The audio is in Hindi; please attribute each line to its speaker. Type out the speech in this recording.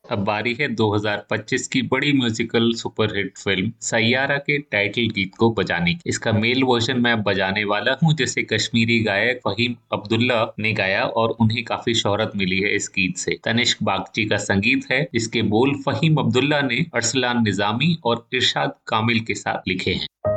Speaker 1: अब बारी है 2025 की बड़ी म्यूजिकल सुपरहिट फिल्म सैयारा के टाइटल गीत को बजाने की। इसका मेल वर्जन मैं बजाने वाला हूं, जिसे कश्मीरी गायक फहीम अब्दुल्ला ने गाया और उन्हें काफी शोहरत मिली है इस गीत से। तनिष्क बागची का संगीत है, इसके बोल फहीम अब्दुल्ला ने अरसलान निजामी और इरशाद कामिल के साथ लिखे हैं।